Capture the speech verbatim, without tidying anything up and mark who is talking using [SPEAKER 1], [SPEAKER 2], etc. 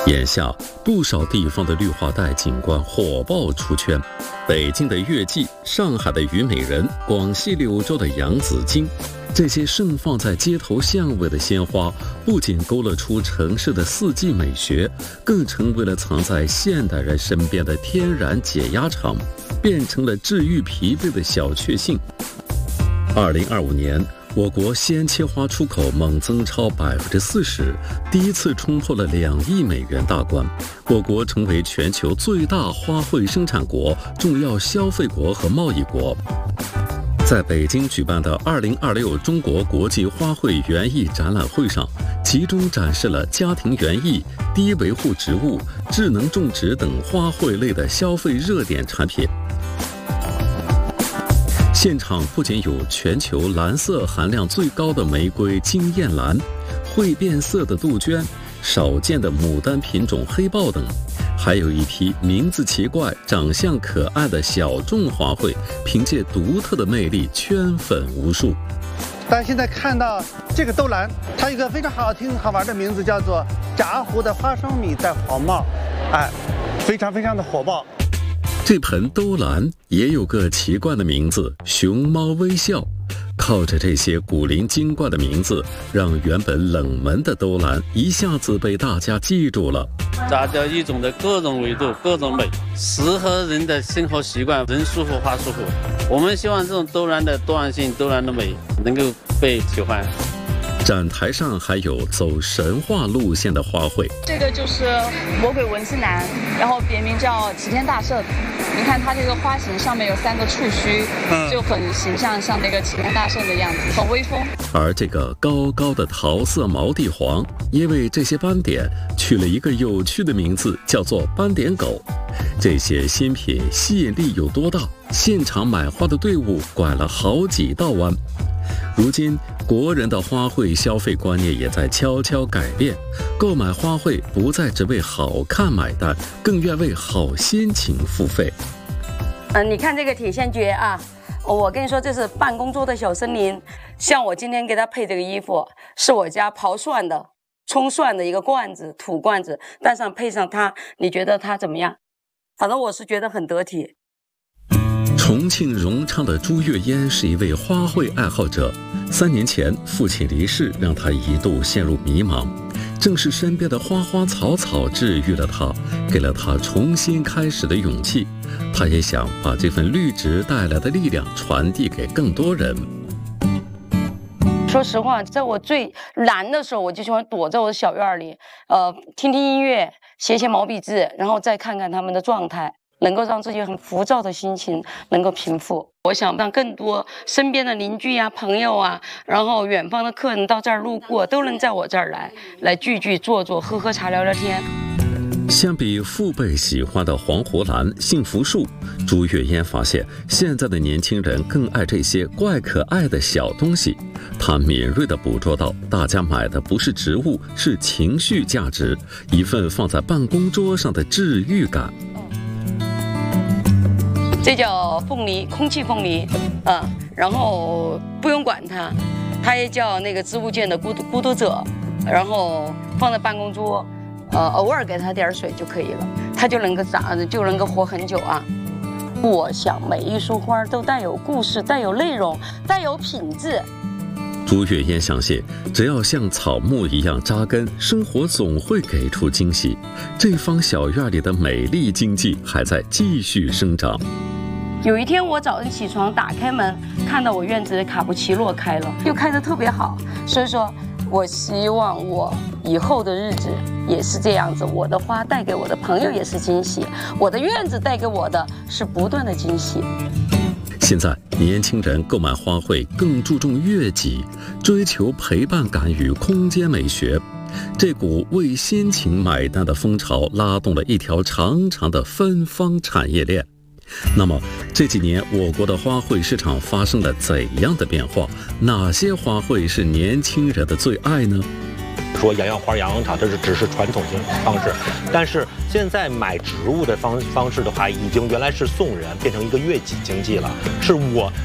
[SPEAKER 1] 眼下，不少地方的绿化带景观火爆出圈，北京的月季、上海的虞美人、广西柳州的洋紫荆，这些盛放在街头巷尾的鲜花，不仅勾勒出城市的四季美学，更成为了藏在现代人身边的天然解压场，变成了治愈疲惫的小确幸。二零二五年。我国鲜切花出口猛增超百分之四十，第一次冲破了两亿美元大关。我国成为全球最大花卉生产国、重要消费国和贸易国。在北京举办的二零二六中国国际花卉园艺展览会上，集中展示了家庭园艺、低维护植物、智能种植等花卉类的消费热点产品。现场不仅有全球蓝色含量最高的玫瑰金燕兰、会变色的杜鹃、少见的牡丹品种黑豹等，还有一批名字奇怪、长相可爱的小众花卉，凭借独特的魅力圈粉无数。
[SPEAKER 2] 大家现在看到这个豆兰，它有一个非常好听、好玩的名字，叫做炸糊的花生米带黄帽，哎，非常非常的火爆。
[SPEAKER 1] 这盆兜兰也有个奇怪的名字——熊猫微笑。靠着这些古灵精怪的名字，让原本冷门的兜兰一下子被大家记住了。
[SPEAKER 3] 杂交育种的各种维度、各种美，适合人的生活习惯，人舒服花舒服。我们希望这种兜兰的多样性、兜兰的美能够被喜欢。
[SPEAKER 1] 展台上还有走神话路线的花卉，
[SPEAKER 4] 这个就是魔鬼文心兰，然后别名叫齐天大圣。你看它这个花型上面有三个触须，就很形象，像那个齐天大圣的样子，很威风。
[SPEAKER 1] 而这个高高的桃色毛地黄，也为这些斑点取了一个有趣的名字，叫做斑点狗。这些新品吸引力有多大？现场买花的队伍拐了好几道弯。如今，国人的花卉消费观念也在悄悄改变，购买花卉不再只为好看买单，更愿为好心情付费。
[SPEAKER 5] 嗯、呃，你看这个铁线蕨啊，我跟你说，这是办公桌的小森林。像我今天给他配这个衣服，是我家刨蒜的、葱蒜的一个罐子，土罐子，但上配上它，你觉得它怎么样？反正我是觉得很得体。
[SPEAKER 1] 重庆荣昌的朱月嫣是一位花卉爱好者。三年前，父亲离世，让他一度陷入迷茫。正是身边的花花草草治愈了他，给了他重新开始的勇气。他也想把这份绿植带来的力量传递给更多人。
[SPEAKER 5] 说实话，在我最难的时候，我就喜欢躲在我的小院里，呃，听听音乐，写写毛笔字，然后再看看他们的状态。能够让自己很浮躁的心情能够平复。我想让更多身边的邻居啊、朋友啊，然后远方的客人到这儿路过，都能在我这儿来，来聚聚、坐坐、喝喝茶、聊聊天。
[SPEAKER 1] 相比父辈喜欢的黄胡兰、幸福树，朱月嫣发现现在的年轻人更爱这些怪可爱的小东西。她敏锐地捕捉到，大家买的不是植物，是情绪价值，一份放在办公桌上的治愈感。
[SPEAKER 5] 这叫凤梨，空气凤梨，啊、嗯，然后不用管它，它也叫那个植物界的孤独孤独者，然后放在办公桌，呃，偶尔给它点水就可以了，它就能够长，就能够活很久啊。我想每一束花都带有故事，带有内容，带有品质。
[SPEAKER 1] 朱月嫣相信，只要像草木一样扎根，生活总会给出惊喜。这方小院里的美丽经济还在继续生长。
[SPEAKER 5] 有一天我早上起床，打开门，看到我院子的卡布奇诺开了，又开得特别好。所以说，我希望我以后的日子也是这样子，我的花带给我的朋友也是惊喜，我的院子带给我的是不断的惊喜。
[SPEAKER 1] 现在年轻人购买花卉更注重悦己，追求陪伴感与空间美学。这股为心情买单的风潮拉动了一条长长的芬芳产业链。那么这几年我国的花卉市场发生了怎样的变化？哪些花卉是年轻人的最爱呢？
[SPEAKER 6] 说养养花、养养草，这是只是传统型方式，但是现在买植物的方方式的话，已经原来是送人，变成一个悦己经济了，是我